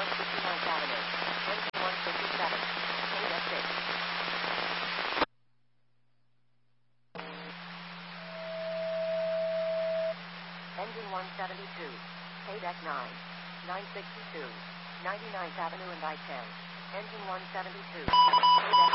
159th Avenue. Engine 157. KDEC 6. Engine 172. KDEC 9. 962. 99th Avenue and I-10. Engine 172. KDEC